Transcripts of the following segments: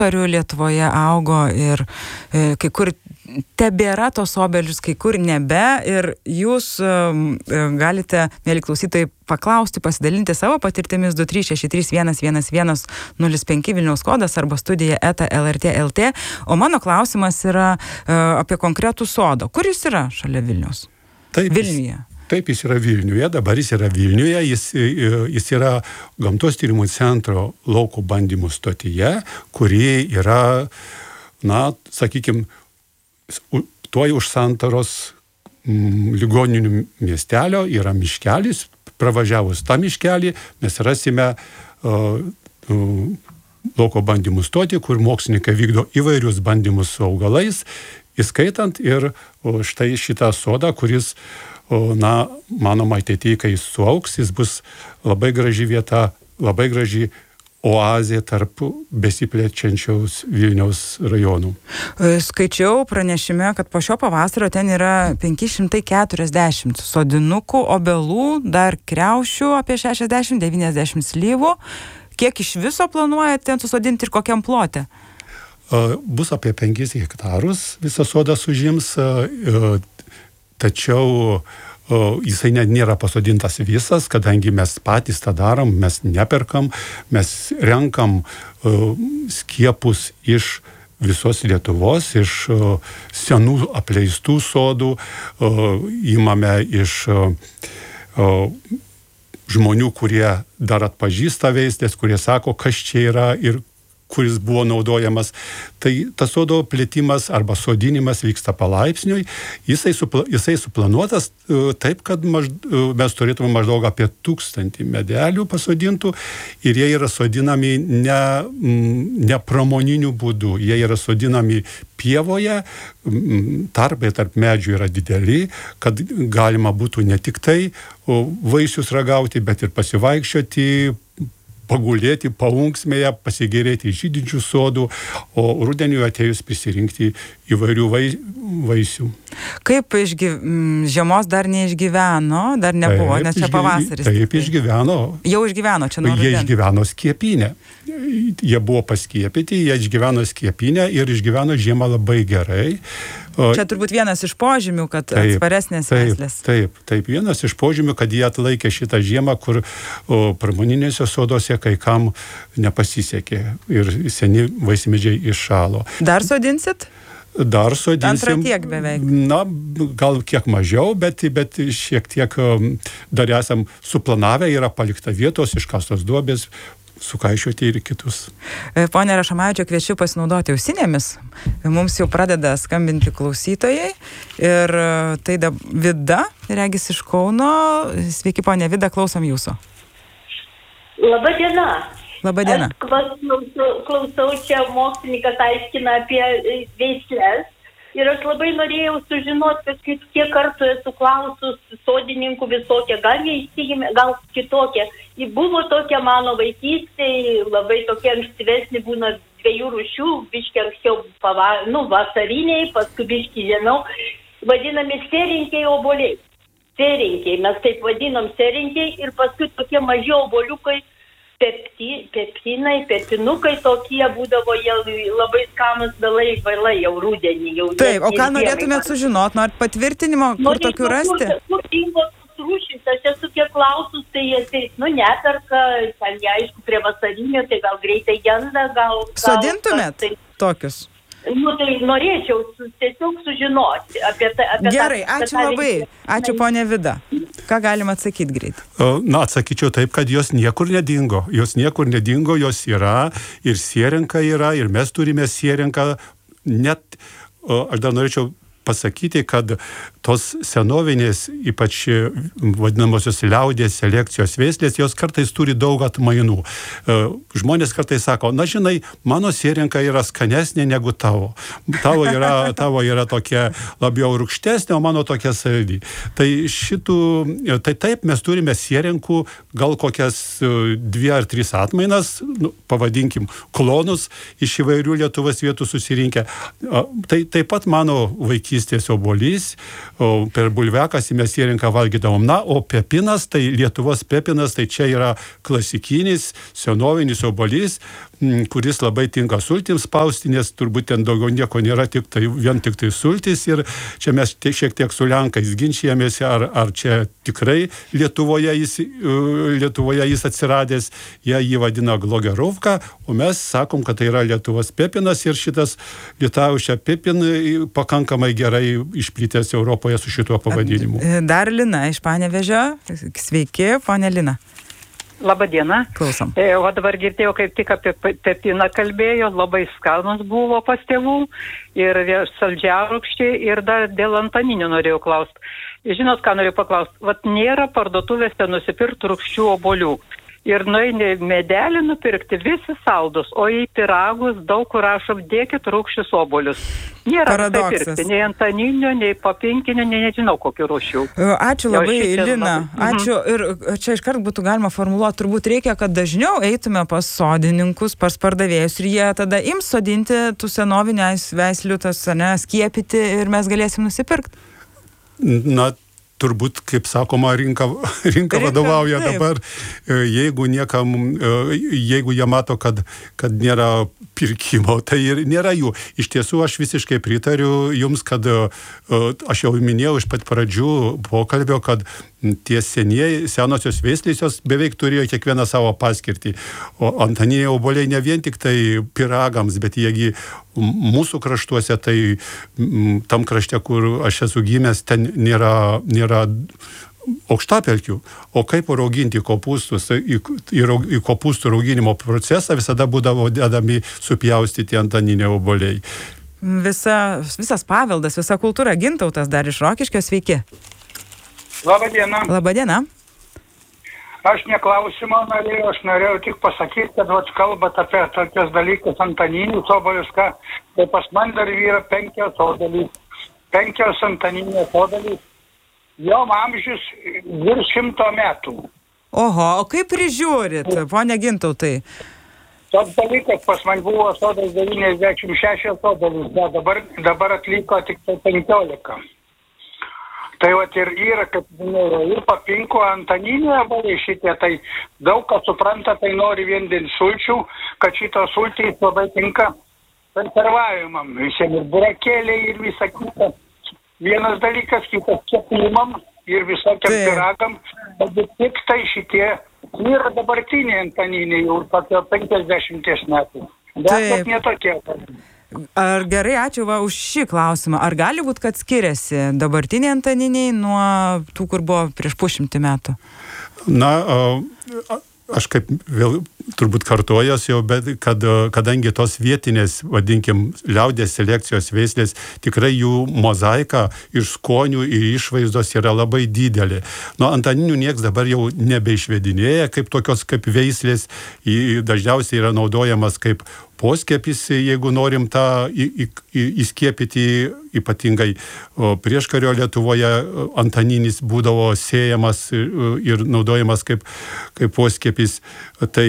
Lietuvoje augo ir kai kur tebėra tos obelius, kai kur nebe. Ir jūs galite, mėly klausytojai, paklausti, pasidalinti savo patirtimis 236311105 Vilniaus kodas arba studija @lrt.lt. O mano klausimas yra apie konkretų sodą. Kur jis yra šalia Vilniaus? Vilniuje. Taip, jis yra Vilniuje, dabar jis yra Vilniuje, jis yra Gamtos tyrimų centro lauko bandymų stotyje, kuri yra, sakykime, tuoj už Santaros ligoninių miestelio yra miškelis. Pravažiavus tą miškelį mes rasime lauko bandymų stotį, kur mokslininkai vykdo įvairius bandymus su augalais, įskaitant ir štai šitą sodą, kuris manoma ateityje, kai jis suaugs, jis bus labai graži vieta, labai graži oazė tarp besiplečiančiaus Vilniaus rajonų. Skaičiau pranešime, kad po šio pavasario ten yra 540 sodinukų, obelų, dar kriaušių apie 60-90 slyvų. Kiek iš viso planuojate ten susodinti ir kokiam plote? Bus apie 5 hektarus visas sodas užims, tačiau jisai nėra pasodintas visas, kadangi mes patys tą darom, mes neperkam, mes renkam skiepus iš visos Lietuvos, iš senų apleistų sodų, imame iš žmonių, kurie dar atpažįsta veislės, kurie sako, kas čia yra ir kuris buvo naudojamas. Tai tas sodo plėtimas arba sodinimas vyksta palaipsniui. Jisai suplanuotas taip, kad mes turėtume maždaug apie 1000 medelių pasodintų ir jie yra sodinami ne pramoniniu būdu. Jie yra sodinami pievoje, tarpai tarp medžių yra dideli, kad galima būtų ne tik tai vaisius ragauti, bet ir pasivaikščioti, pagulėti paunksmėje, pasigėrėti žydinčių sodų, o rudeniui atėjus prisirinkti įvairių vaisių. Kaip žiemos dar neišgyveno, dar nebuvo, nes čia pavasaris. Taip, išgyveno. Jau išgyveno čia nuo rudens. Jie išgyveno skiepinę. Jie buvo paskiepyti, jie išgyveno skiepinę ir išgyveno žiemą labai gerai. Čia turbūt vienas iš požymių, kad atsparesnės veislės. Taip, vienas iš požymių, kad jie atlaikė šitą žiemą, kur pramoninėse sodose kai kam nepasisekė ir seni vaismedžiai iššalo. Dar sodinsit? Dar sodinsim. Antrą tiek beveik. Gal kiek mažiau, bet šiek tiek dar esam suplanavę, yra palikta vietos, iškastos duobės, sukaišiuoti ir kitus. Pone Rašomavičiau, kviečiu pasinaudoti ausinėmis. Mums jau pradeda skambinti klausytojai. Ir tai Vida, regis iš Kauno. Sveiki, ponė Vida, klausom jūsų. Labą dieną. Labą dieną. Aš klausau čia mokslininkas aiškina apie veislės. Ir aš labai norėjau sužinoti, kad kiek kartų esu klausus sodininkų visokie, gal jie įsigimė, gal kitokie. Buvo tokia mano vaikystėje, labai tokie ankstyvesni būna 2 rūšių, biški anksčiau vasariniai, paskui biški žemiau, vadinami sėrinkiai oboliai. Sėrinkiai, mes taip vadinam sėrinkiai ir paskui tokie maži oboliukai, pepinukai tokie būdavo, jie labai skanus vėlai jau rudenį. Taip, o ką norėtumėt sužinoti? Norit patvirtinimo, kur tokių rasti? Kur dingo rūšys, aš esu kiek klausus, tai jie neperka, ten jie aišku prie vasarinio, tai gal greitai genda, gal... Sodintumėt tokius? Tai norėčiau tiesiog sužinoti apie tai. Gerai, ačiū labai. Ačiū, ponė Vida. Ką galima atsakyti greit? Atsakyčiau taip, kad jos niekur nedingo. Jos yra, ir sėrinka yra, ir mes turime sėrinką. Net, aš dar norėčiau pasakyti, kad tos senovinės, ypač vadinamosios liaudės selekcijos veislės, jos kartais turi daug atmainų. Žmonės kartais sako, žinai, mano sėrinka yra skanesnė negu tavo. Tavo yra tokia labiau rūgštesnė, o mano tokia saldi. Tai taip mes turime sėrinkų gal kokias 2 ar 3 atmainas, pavadinkim, klonus iš įvairių Lietuvos vietų susirinkę. Tai taip pat mano vaikystės obuolys, per bulviakasį mes sėrinką valgydavom. O pepinas, tai Lietuvos pepinas, tai čia yra klasikinis, senovinis obuolys. kuris labai tinka sultims spausti, nes turbūt ten daugiau nieko nėra, vien tik tai sultis. Ir čia mes šiek tiek su lenkais ginčijamės, ar čia tikrai Lietuvoje jis atsiradęs. Jie jį vadina Glogerovka, o mes sakom, kad tai yra Lietuvos pepinas ir šitas lietaušia pepin pakankamai gerai išplitęs Europoje su šituo pavadinimu. Dar Lina iš Panevėžio. Sveiki, ponia Lina. Labadiena. Klausom. O dabar girdėjau, kaip tik apie pepiną kalbėjo, labai skanus buvo pas tėvų ir saldžiarūgščiai ir dar dėl antaninių norėjau klausti. Žinot, ką noriu paklausti? Vat nėra parduotuvėse nusipirkti rūgščių obuolių. Ir nueini medelį nupirkti visi saldus, o į pyragus daug kur rašom, dėkit rūgščius obuolius. Nėra tai pirkti, nei antaninio, nei papinkinio, nei nežinau kokių rūšių. Ačiū labai, Lina. Ačiū. Ir čia iškart būtų galima formuluoti, turbūt reikia, kad dažniau eitume pas sodininkus, pas pardavėjus ir jie tada ims sodinti tų senovinių veislių, skiepyti ir mes galėsim nusipirkti. Na, turbūt, kaip sakoma, rinka vadovauja taip. Dabar. Jeigu jie mato, kad nėra pirkimo, tai ir nėra jų. Iš tiesų, aš visiškai pritariu jums, kad aš jau minėjau iš pat pradžių pokalbio, kad tie senosios veislės beveik turėjo kiekvieną savo paskirtį. O antaniniai obuoliai ne vien tik tai pyragams, bet jiegi mūsų kraštuose, tai tam krašte, kur aš esu gimęs, ten nėra aukštapelkių. O kaip rauginti kopūstus? Į kopūstų rauginimo procesą visada būdavo dedami supjaustyti antaniniai obuoliai. Visas paveldas, visa kultūra. Gintautas dar iš Rokiškio, sveiki. Labadiena. Labadiena. Aš neklausimą norėjau, aš norėjau tik pasakyti, kad kalbat apie tokius dalykus antaninius obuolius, tai pas man dar yra 5 obelys. 5 antaninės obelys. Jom amžius virš 100 metų. Oho, o kaip prižiūrit, ponia Gintautai? Toks dalykas pas man buvo sodas 96 obelys, dabar atliko tik 15. Tai ir yra, kaip ir papinko antaniniai obeliai šitie, tai daug kas supranta, tai nori vien dėl sulčių, kad šitos sultys labai tinka konservavimam, visiems ir burakėliai ir visa kita. Vienas dalykas, kitas kepimam ir visokiam pyragam, bet tik tai šitie yra dabartiniai antaniniai jau tokio 50 metų. Bet netokie. Ar gerai, ačiū už šį klausimą. Ar gali būti, kad skiriasi dabartiniai antaniniai nuo tų, kur buvo prieš 100 metų? Na, aš kaip vėl turbūt kartojas jau, bet kadangi tos vietinės, vadinkim, liaudės selekcijos veislės, tikrai jų mozaika ir skonių ir išvaizdos yra labai didelė. Nuo antaninių nieks dabar jau nebeišvedinėja kaip tokios kaip veislės, dažniausiai yra naudojamas kaip poskiepis, jeigu norim tą įskiepyti, ypatingai prieškario Lietuvoje antaninis būdavo sėjamas ir naudojamas kaip poskiepis. Tai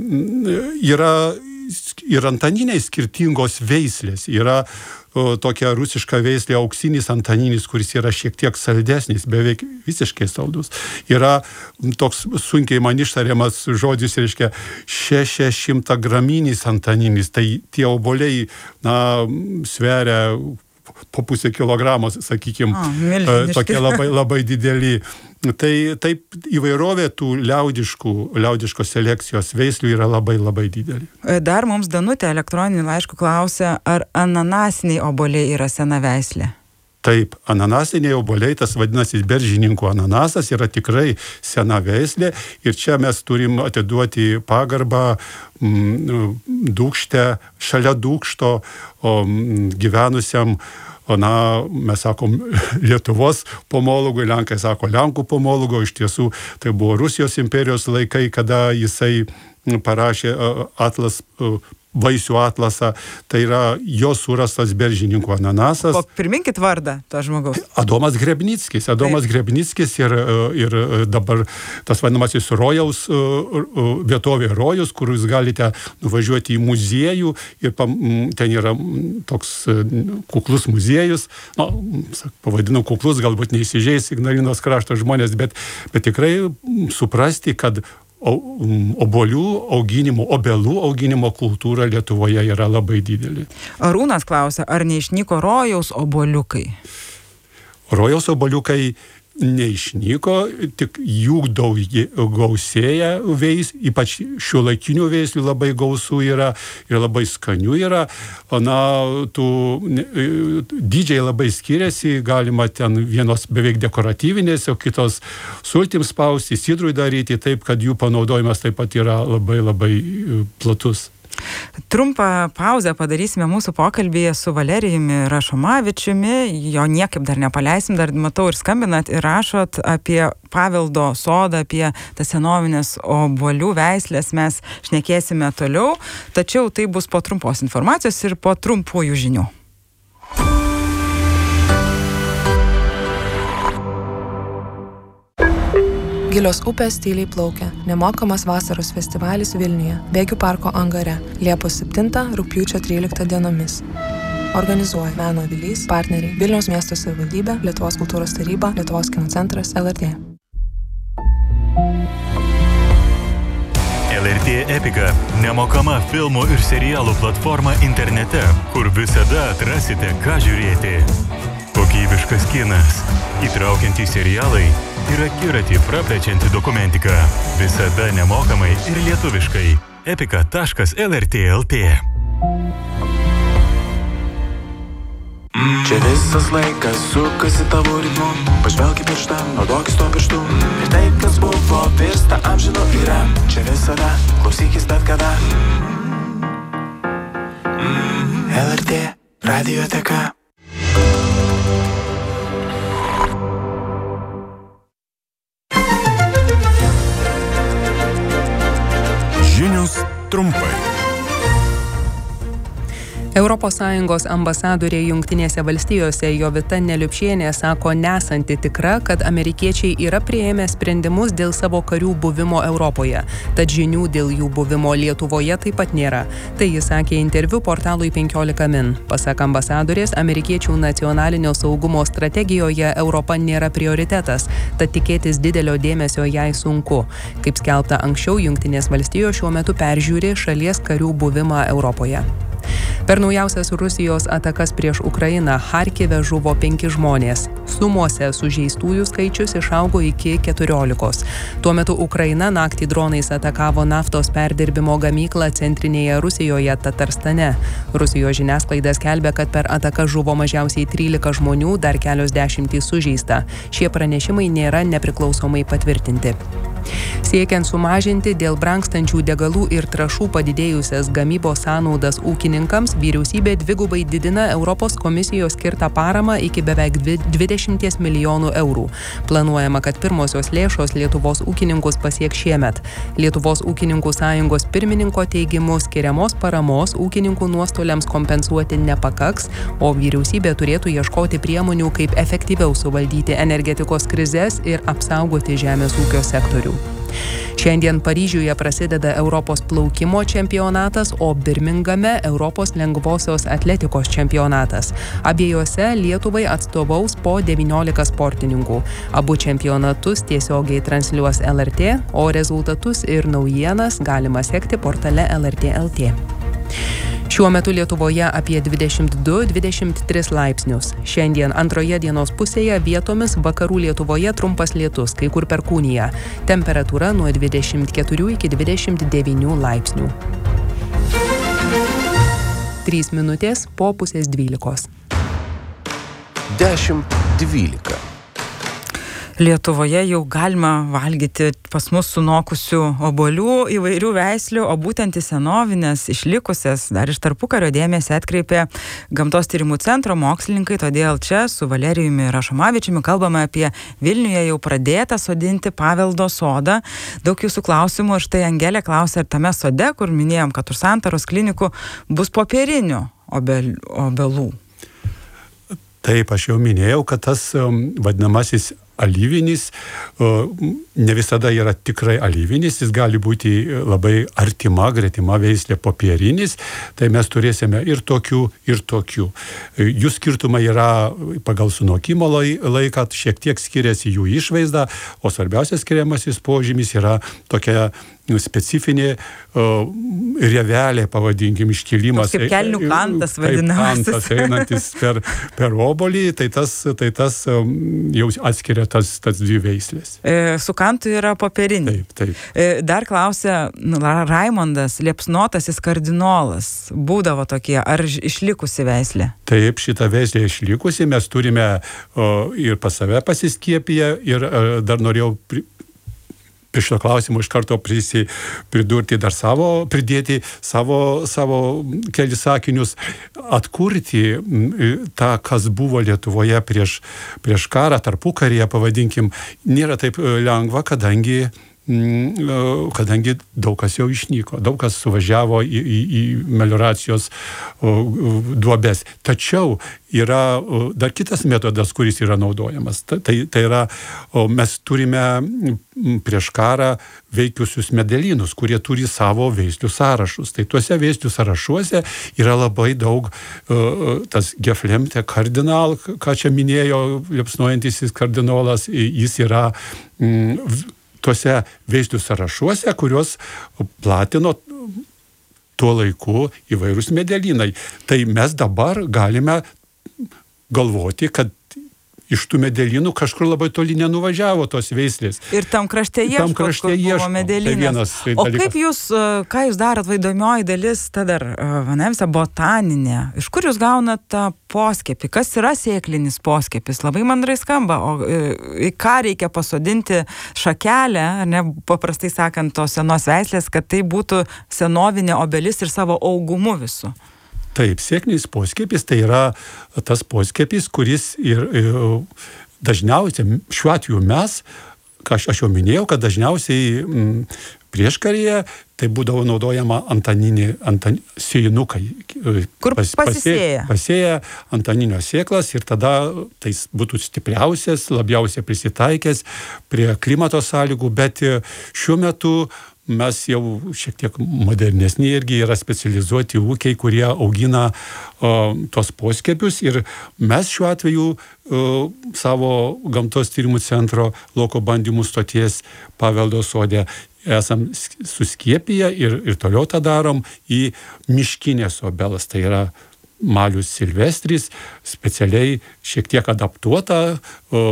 yra ir antaniniai skirtingos veislės. Yra tokia rusiška veislė auksinis antaninis, kuris yra šiek tiek saldesnis, beveik visiškai saldus. Yra toks sunkiai man ištariamas žodis, reiškia 600 graminis antaninis. Tai tie obuoliai sveria po pusę kilogramo, sakykime, tokie labai dideli. Tai taip įvairovė tų liaudiškos selekcijos veislių yra labai didelė. Dar mums Danutė elektroniniu laišku klausia, ar ananasiniai obuoliai yra sena veislė? Taip, ananasiniai obuoliai, tas vadinasi beržininkų ananasas, yra tikrai sena veislė ir čia mes turim atiduoti pagarbą Dūkšte, šalia Dūkšto gyvenusiam, mes sakom Lietuvos pomologui, Lenkai sako Lenkų pomologo, iš tiesų tai buvo Rusijos imperijos laikai, kada jisai parašė vaisių atlasą, tai yra jo surastas beržininkų ananasas. Priminkit vardą to žmogaus. Adomas Grebnickis ir dabar tas vadinamasis Rojaus vietovė Rojus, kur jūs galite nuvažiuoti į muziejų ir ten yra toks kuklus muziejus, pavadinau kuklus, galbūt neįsižeis Ignalinos krašto žmonės, bet tikrai suprasti, kad obelų auginimo kultūra Lietuvoje yra labai didelė. Arūnas klausia, ar neišnyko rojaus obuoliukai? Rojaus obuoliukai neišnyko, tik jų daug gausėja ypač šiuolaikinių veislių labai gausų yra ir labai skanių yra. Dydžiai labai skiriasi, galima ten vienos beveik dekoratyvinės, o kitos sultims spausti, sidrui daryti, taip, kad jų panaudojimas taip pat yra labai labai platus. Trumpą pauzę padarysime mūsų pokalbėje su Valerijumi Rašomavičiumi, jo niekaip dar nepaleisim, dar matau ir skambinat ir rašot apie paveldo sodą, apie tas senovinės obuolių veislės, mes šnekėsime toliau, tačiau tai bus po trumpos informacijos ir po trumpųjų žinių. Gilios upės tyliai plaukia. Nemokamas vasaros festivalis Vilniuje, Bėgių parko angare, Liepos 7, rugpjūčio 13 dienomis. Organizuoja Meno avilys, partneriai Vilniaus miesto savivaldybė, Lietuvos kultūros taryba, Lietuvos kino centras, LRT. LRT Epika – nemokama filmų ir serialų platforma internete, kur visada atrasite, ką žiūrėti. Kokybiškas kinas, įtraukiantys serialai ir akiratį praplečianti dokumentika. Visada nemokamai ir lietuviškai. epika.lrt.lt. Čia visas laikas sukasi tavo ritmu. Pažvelk į pirštą, naudokis to pirštu. Ir tai, kas buvo, virsta amžinu yra. Čia visada, klausykis bet kada. LRT radioteka. Žinios trumpai. ES ambasadorė Jungtinėse valstijose Jovita Neliupšienė sako nesanti tikra, kad amerikiečiai yra priėmę sprendimus dėl savo karių buvimo Europoje, tad žinių dėl jų buvimo Lietuvoje taip pat nėra. Tai jis sakė interviu portalui 15 min. Pasak ambasadorės, amerikiečių nacionalinio saugumo strategijoje Europa nėra prioritetas, tad tikėtis didelio dėmesio jai sunku. Kaip skelbta anksčiau, Jungtinės valstijos šiuo metu peržiūri šalies karių buvimą Europoje. Per naujausias Rusijos atakas prieš Ukrainą Charkive žuvo 5 žmonės. Sumuose sužeistųjų skaičius išaugo iki 14. Tuo metu Ukraina naktį dronais atakavo naftos perdirbimo gamyklą centrinėje Rusijoje Tatarstane. Rusijos žiniasklaida skelbia, kad per ataką žuvo mažiausiai 13 žmonių, dar kelios dešimtys sužeista. Šie pranešimai nėra nepriklausomai patvirtinti. Siekiant sumažinti dėl brangstančių degalų ir trąšų padidėjusias gamybos sąnaudas ūkininkams, vyriausybė dvigubai didina Europos komisijos skirtą paramą iki beveik 20 milijonų eurų. Planuojama, kad pirmosios lėšos Lietuvos ūkininkus pasieks šiemet. Lietuvos ūkininkų sąjungos pirmininko teigimu skiriamos paramos ūkininkų nuostoliams kompensuoti nepakaks, o vyriausybė turėtų ieškoti priemonių, kaip efektyviau suvaldyti energetikos krizes ir apsaugoti žemės ūkio sektorių. Šiandien Paryžiuje prasideda Europos plaukimo čempionatas, o Birmingame Europos lengvosios atletikos čempionatas. Abiejose Lietuvai atstovaus po 19 sportininkų. Abu čempionatus tiesiogiai transliuos LRT, o rezultatus ir naujienas galima sekti portale LRT.lt. Šiuo metu Lietuvoje apie 22-23 laipsnius. Šiandien antroje dienos pusėje vietomis vakarų Lietuvoje trumpas lietus, kai kur perkūnija. Temperatūra nuo 24 iki 29 laipsnių. 3 minutės po 11:30. 10:12. Lietuvoje jau galima valgyti pas mus sunokusių obuolių įvairių veislių, o būtent į senovinės išlikusias dar iš tarpukario dėmesį atkreipė Gamtos tyrimų centro mokslininkai, todėl čia su Valerijumi Rašomavičiumi kalbame apie Vilniuje jau pradėtą sodinti paveldo sodą. Daug jūsų klausimų, ir štai Angelė klausia, ar tame sode, kur minėjom, kad už Santaros klinikų bus popierinių obelų. Taip, aš jau minėjau, kad tas vadinamasis alyvinis, ne visada yra tikrai alyvinis, jis gali būti labai artima, gretima veislė popierinis, tai mes turėsime ir tokių, ir tokių. Jų skirtumai yra pagal sunokimo laiką, šiek tiek skiriasi jų išvaizda, o svarbiausias skiriamasis požymis yra tokia specifinė rievelė, pavadinkim, iškilimas. Kaip kelnių kantas vadinamas. Kantas einantis per obolį, tai tas jau atskiria tas dvi veislės. Su kantu yra popieriniai. Taip. Dar klausia Raimondas, liepsnotasis kardinolas. Būdavo tokie, ar išlikusi veislė? Taip, šita veislė išlikusi, mes turime ir pas save pasiskiepiję ir dar norėjau prie šito klausimo iš karto pridėti savo kelis sakinius, atkurti tą, kas buvo Lietuvoje prieš karą, tarpukaryje, pavadinkim, nėra taip lengva, kadangi daug kas jau išnyko, daug kas suvažiavo į melioracijos duobes. Tačiau yra dar kitas metodas, kuris yra naudojamas. Tai yra, mes turime prieš karą veikiusius medelynus, kurie turi savo veislių sąrašus. Tai tuose veislių sąrašuose yra labai daug tas Geflemte kardinal, ką čia minėjo liepsnojantisis kardinolas, jis yra tuose veislių sąrašuose, kuriuos platino tuo laiku įvairūs medelynai. Tai mes dabar galime galvoti, kad iš tų medelynų kažkur labai toli nenuvažiavo tos veislės. Ir tam krašte ieško, kur buvo medelynės. O kaip jūs, ką jūs darot, įdomioji dalis, ta dar, visa botaninė. Iš kur jūs gaunat tą poskiepį? Kas yra sėklinis poskiepis? Labai mandrai skamba. O į ką reikia pasodinti šakelę, ne, paprastai sakant, tos senos veislės, kad tai būtų senovinė obelis ir savo augumu visų? Taip, sėklinis poskiepis tai yra tas poskiepis, kuris ir dažniausiai, šiuo atveju mes, aš jau minėjau, kad dažniausiai prieškaryje tai būdavo naudojama sėjinukai. Kur pasisėja? Pasėja antaninio sėklas ir tada tai būtų stipriausias, labiausiai prisitaikęs prie klimato sąlygų, bet šiuo metu mes jau šiek tiek modernesni irgi yra specializuoti ūkiai, kurie augina tos poskiepius ir mes šiuo atveju savo gamtos tyrimų centro lauko bandymų stoties paveldo sode esam suskiepiję ir toliau tą darom į miškinės obelas, tai yra Malius silvestris, specialiai šiek tiek adaptuota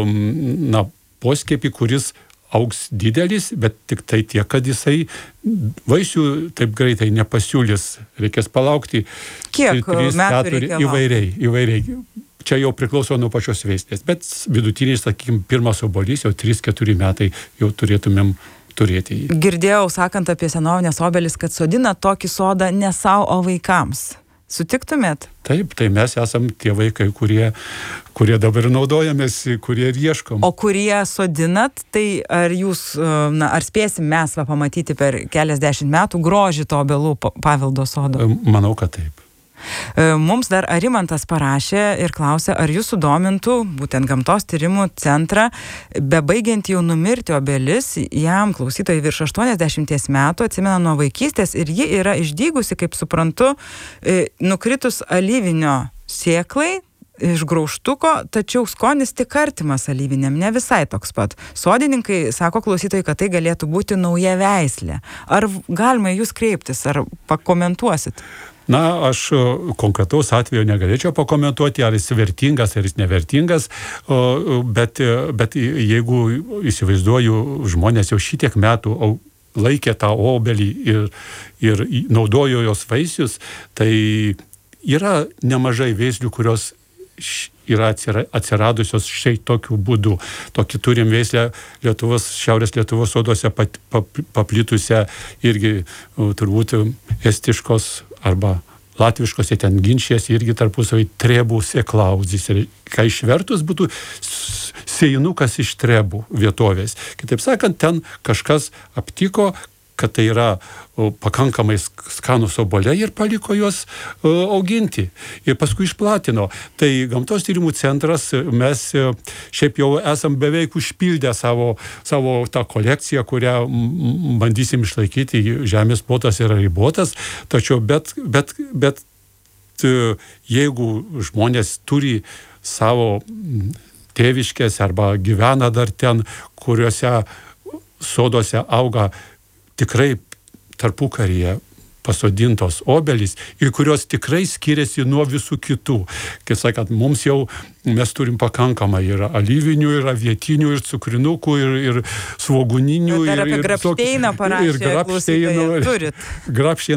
poskiepį, kuris augs didelis, bet tik tai tiek, kad jisai vaisių taip greitai nepasiūlys. Reikės palaukti. Kiek metų reikia laukti? Įvairiai. Čia jau priklauso nuo pačios veislės, bet vidutiniai, sakykime, pirmas obuolys jau 3-4 metai jau turėtumėm turėti jį. Girdėjau, sakant apie senovinės obelis, kad sodina tokį sodą ne savo, o vaikams. Sutiktumėt? Taip, tai mes esam tie vaikai, kurie dabar naudojamės, kurie ir ieškom. O kurie sodinat, tai ar jūs, ar spėsim mes pamatyti per keliasdešimt metų grožį to obelų paveldo sodo? Manau, kad taip. Mums dar Arimantas parašė ir klausė, ar jūs sudomintų būtent gamtos tyrimų centrą, bebaigiant jau numirti obelis, jam klausytojai virš 80 metų, atsimena nuo vaikystės ir ji yra išdygusi, kaip suprantu, nukritus alyvinio sėklai iš graužtuko, tačiau skonis tik artimas alyviniam, ne visai toks pat. Sodininkai sako klausytojai, kad tai galėtų būti nauja veislė. Ar galima jūs kreiptis, ar pakomentuosit? Na, aš konkretaus atveju negalėčiau pakomentuoti, ar jis vertingas, ar jis nevertingas, bet jeigu įsivaizduoju, žmonės jau šitiek metų laikė tą obelį ir naudojo jos vaisius, tai yra nemažai veislių, kurios yra atsiradusios šiai tokiu būdu. Tokį turim veislę Šiaurės Lietuvos soduose paplitusią irgi turbūt estiškos arba latviškose ten ginčiasi irgi tarpusavai trebų sėklauzis. Ir ką išvertus būtų sėjinukas iš trebų vietovės. Kitaip sakant, ten kažkas aptiko, kad tai yra pakankamai skanus obuoliai ir paliko juos auginti. Ir paskui išplatino. Tai Gamtos tyrimų centras, mes šiaip jau esam beveik užpildę savo tą kolekciją, kurią bandysim išlaikyti. Žemės plotas yra ribotas, tačiau bet jeigu žmonės turi savo tėviškės arba gyvena dar ten, kuriuose soduose auga tikrai tarpukaryje pasodintos obelys ir kurios tikrai skiriasi nuo visų kitų. Kaip sakant, mes turim pakankamai ir alyvinių, ir avietinių, ir cukrinukų, ir svoguninių. Dar apie Grabšteiną parašė klausytojai. Grabšteiną